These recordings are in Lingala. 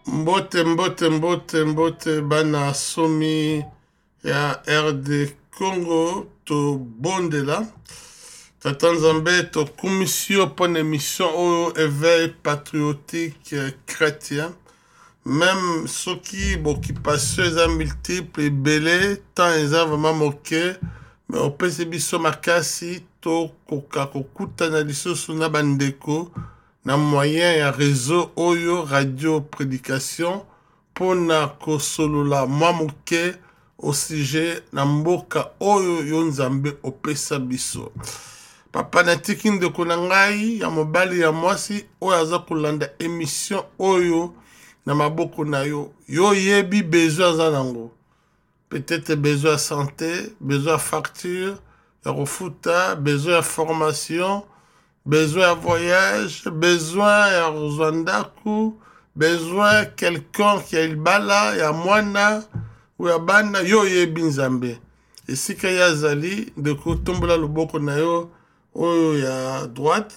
Mbote bana somi ya RD Congo to bondela. Tata Nzambe to commission pour une émission au éveil patriotique chrétien. Même ceux qui passent les multiples et belés, tant ils ont vraiment moqué, mais au PCB makasi to koka kokuta na liso suna bandeko na moyen ya réseau oyo radio prédication pour na kosolola mwa moke au sujet na mboka oyo yo Nzambe opesa biso. Papa natiki ndeko na ngai ya mobali ya mwasi oyo aza kolanda émission oyo na maboko na yo. Yo yebi besoin aza nango. Peut-être besoin de santé, besoin de facture, de refuta, besoin de formation, besoin de voyage, besoin de Rwanda, besoin de quelqu'un qui a le bala, ya mwana, ou ya bana, yo yebi Nzambe. Et si kaya zali, de kotombola loboko na yo, oyo ya droite,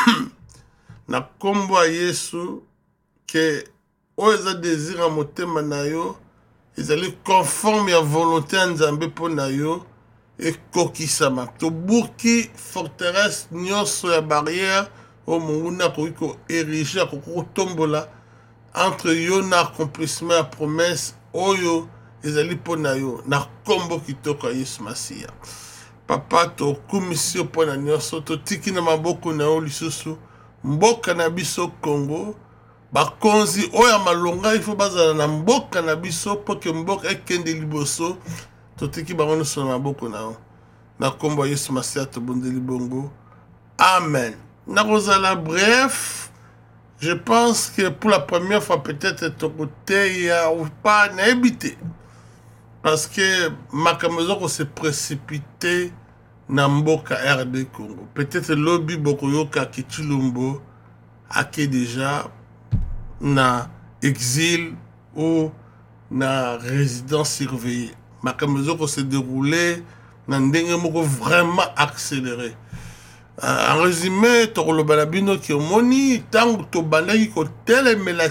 na kombo a Yesu, que oyo za désir a motema na yo, ils allaient conforme à la volonté de Nzambe pour nayo et kokisama. To buki forteresse nyonso ya barrière au munguna ko érigé ko tombola entre yo na accomplissement ya promesse oyo ils allaient pour nayo na kombo kitoko Yesu Masia. Papa to commission pour na nyonso to tiki na maboko na yo lisusu mboka na biso Congo. Bakonzi oya malonga il faut bazala na mboka na biso pour que mboka ekende liboso totiki bango so na maboko na yo na kombo Yesu Masia to bondeli bongo amen. Na kozala bref, je pense que pour la première fois peut-être to côté ya ou pas na habité parce que makambo ko se précipité na mboka RD Congo. Peut-être lobby bokoyoka Kichilumbo ake déjà na exil ou na résidence surveillée. Makambo ko se déroulé na ndenge moko vraiment accéléré. En résumé, to lo balabino ki omoni tango to bandaki ko telemela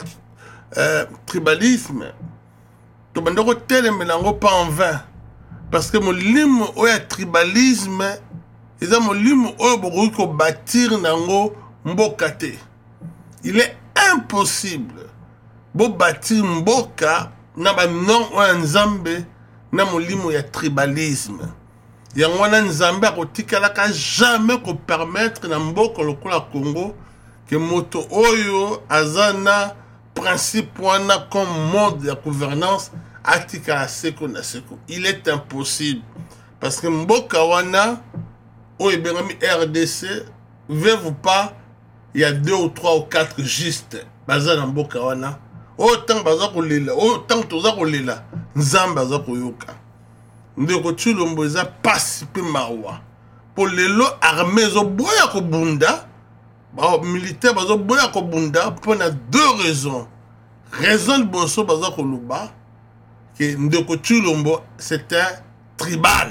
tribalisme. To bandako telemela ngo pas en vain parce que molimo oya tribalisme eza molimo oyo bokoki ko bâtir nango mboka te. Il est impossible bo bâtir mboka na ba non o Nzambe na molimo ya tribalisme. Yango wana Nzambe akotikalaka jamais ko permettre na mboka lokola Congo que moto oyo azana principe wana comme mode de gouvernance atikala seko na seko. Il est impossible parce que mboka wana oyo bengami RDC veut pas. Il y a 2 ou 3 ou 4 juste baza na mboka wana autant baza kolela autant toza kolela Nzambe baza koyoka ndeko Tshilombo eza pasi pe mawa pour lelo armée zo boya ko bunda ba militaire bazo boya ko bunda pour na 2 raisons. Raison boso baza ko luba que ndeko Tshilombo c'était tribal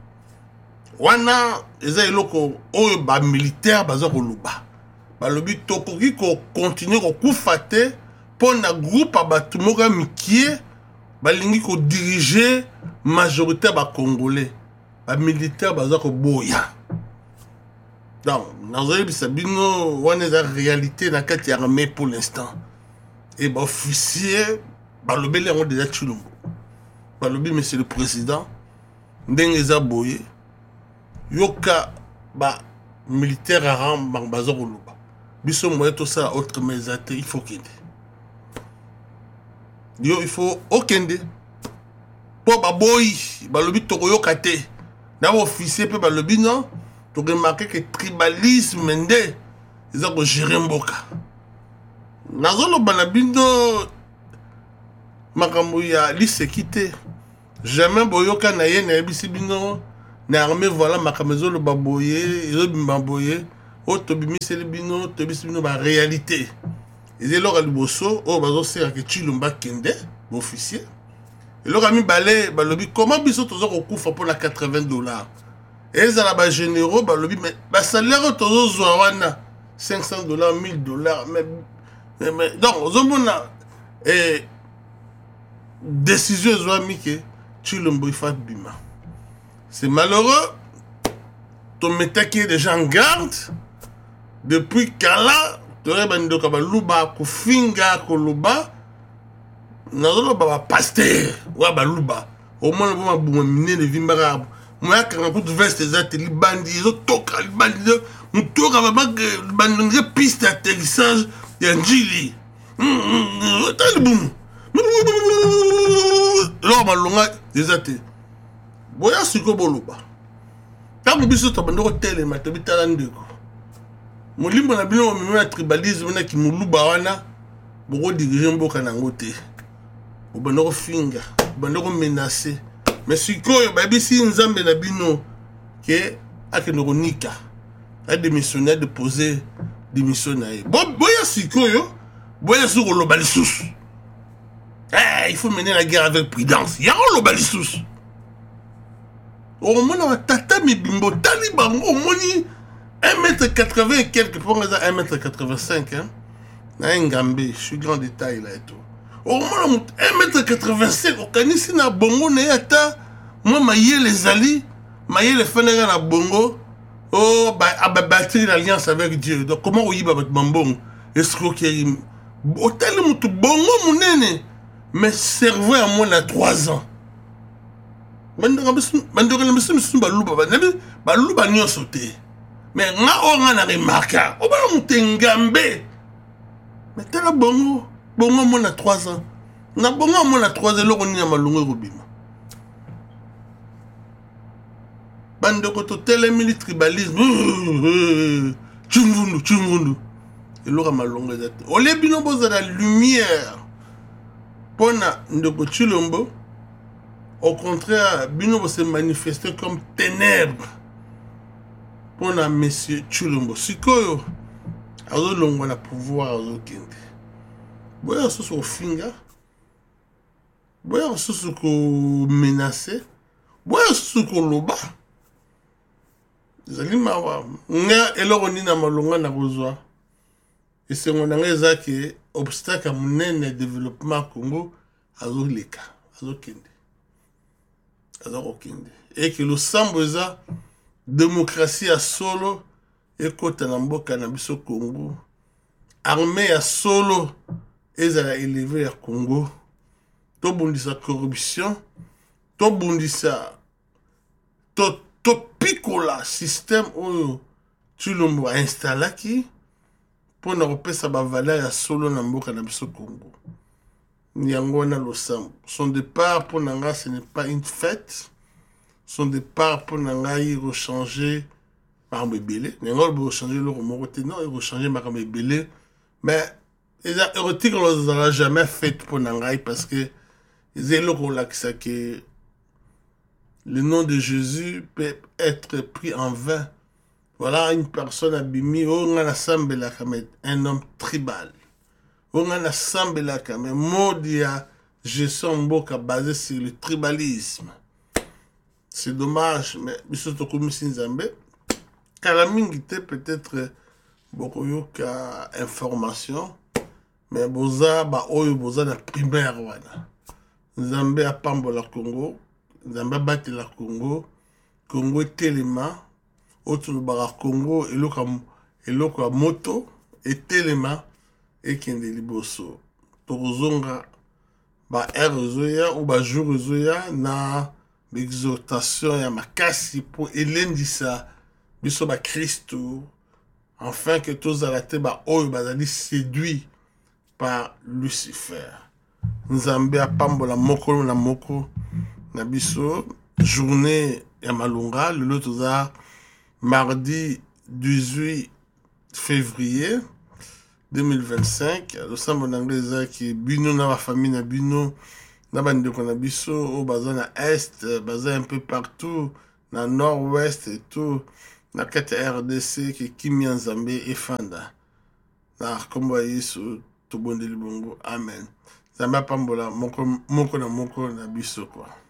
wana eza eloko oyo ba militaire baza ko luba balobi tokoki ko continuer ko kufate pour na groupe abatu moka mikie balingi ko diriger majorité ba congolais ba militaire baza ko boya. Donc nazoyebi sabino wana za réalité na kati ya armée pour l'instant et ba officier balobi lengo déjà Tshilombo balobi monsieur le président ndenge za boye yoka ba militaire aram baza ko luba biso moye to ça autre mesate il faut kende yo il faut okende po baboyi balobi tokoyoka te na officier pe balobi non to remarquer que tribalisme nde eza ko gérer mboka nazoloba na bindo makambo ya lisekite jamais boyoka na ye na yebisi bino na armée voilà makambo ezoloba boye ezobimba boye o tobimiseli bino tobisi bino ba réalité ezelo ka liboso o bazosera ke Tshilombo kende officier eloko mibale balobi comment biso tozo kokufa pour la $80 ezala ba généraux balobi mais ba salaire tozo zwa wana $500 $1000 mais donc ozomona Et décision ezwami ke Tshilombo il faut bima. C'est malheureux. Ton métaki est déjà en garde. Depuis Kala, tu aurais bandi kabaluba kufinga koluba. Nazoloba ba pasteur wa baluba. Au moins le bon mine de vimbara. Moi quand on veste des ateliers bandi, zo toka bandi, on toka ba bandi piste d'atterrissage ya njili. Talibum. Là malonga des ateliers. Boya siko boluba. Tango biso to bandoko telema to bitala ndeko. Molimbo na bino na tribalisme na ki muluba wana boko diriger mboka nango te. Bandoko finga, bandoko menacer. Mais sikoyo babisi nzambe na bino ke akenoko nika. A démissionné de poser démission na ye. Boya sikoyo, boya sur loba lisusu. Il faut mener la guerre avec prudence. Ya loba lisusu. Au moins, on tata mi bimbo taliban au moni 1m80 et quelques pour 1m85 hein. Na Ngambe, je suis grand détail là et tout. Au moins 1m85 au kanisi na bongo na yata moi maye les ali, maye les fenera na bongo. Oh bah bâtir l'alliance avec Dieu. Donc comment oyiba bat mambong escroquerie. Hôtel mutu bongo munene. Mais cerveau à moi na 3 ans. Bandora misu baluba nyonso te. Mais nga na remarka. O ba mutengambe. Mais tala bongo mo na 3 ans. Na bongo mo na 3 ans loko ni na malungu robima. Bandoko to tele tribalisme. Chungundu. Et loko malungu zate. Ole bino boza la lumière. Pona ndoko Tshilombo. Au contraire, Bino va se manifester comme ténèbres pour la monsieur Tshilombo. Sikoyo, azo longo na pouvoir azo kende. Boya soso finga, boya soso ko menacer, boya soso ko loba. Zali mawa, nga eloko ni na malonga na kozwa. Et c'est mon nga ke obstacle munene développement Congo azo leka, azo kende. Et que le samboza démocratie à solo et kota na mboka na biso Congo armée à solo ezala élevé à Congo to bundisa corruption to bundisa to pikola système oyo Tshilombo a installaki pour na repesa ba valeur ya solo na mboka na biso Congo. Nyangona Losambo. Son départ pour Nanga, ce n'est pas une fête. Son départ pour Nanga, il rechanger par Mébélé. Nanga, il rechanger le Romoroté. Non, il rechanger par Mébélé. Mais, les érotiques, on ne l'a jamais fait pour Nanga parce que les éloques, que le nom de Jésus peut être pris en vain. Voilà une personne abîmée. On a un homme tribal. On a assemblé quand même modia gestion mboka basé sur le tribalisme. C'est dommage, mais bisoto comme Nzambe kalamingi te peut-être beaucoup yoka information, mais boza ba oyo boza na primaire wana. Nzambe a pambola Congo, Nzambe bati la Congo, Congo telema, autre bara Congo eloko moto et telema. Et qui est liboso. Torozonga ba erozoya ou ba jurozoya na l'exhortation ya makasi pour elendisa biso ba Christo afin que tous arrêtés ba oyo bazali séduit par Lucifer. Nzambe a pambola moko na moko na biso journée ya malunga le toza mardi 18 février 2025, le sambo d'anglais qui bino na la famille na bino na bande na biso au bazin à est, bazin un peu partout, na nord-ouest et tout, na kete RDC qui Kimi Nzambe et Fanda. Na kombo yesu to bonde libongo. Amen. Zamba pambola moko na biso quoi.